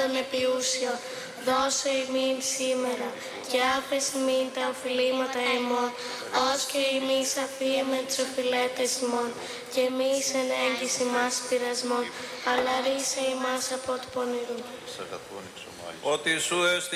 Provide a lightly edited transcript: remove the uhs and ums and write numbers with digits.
των επιούσιων, δώσε ημίν σήμερα και άφες ημίν τα οφειλήματα ημών, ως και εμείς αφίεμεν τους οφειλέτες ημών, και εμείς εν έγκυς ημάς πειρασμών, αλλά ρίσε ημάς από του πονηρού. Ότι σου